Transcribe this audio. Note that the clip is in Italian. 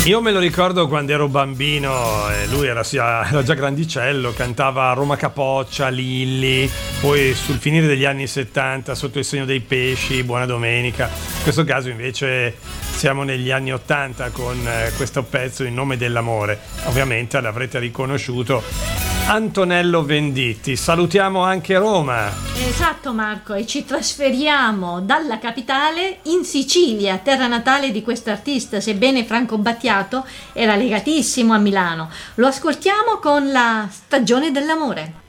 Io me lo ricordo quando ero bambino, lui era già grandicello, cantava Roma Capoccia, Lilli, poi sul finire degli anni 70 Sotto il segno dei pesci, Buona domenica. In questo caso invece siamo negli anni 80 con questo pezzo In nome dell'amore. Ovviamente l'avrete riconosciuto, Antonello Venditti. Salutiamo anche Roma. Esatto Marco, e ci trasferiamo dalla capitale in Sicilia, terra natale di quest'artista, sebbene Franco Battiato era legatissimo a Milano. Lo ascoltiamo con La stagione dell'amore.